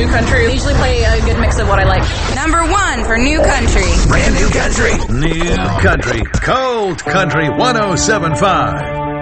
new country. I usually play a good mix of what I like. Number 1 for new country. Brand new country. New country. Cold Country 107.5.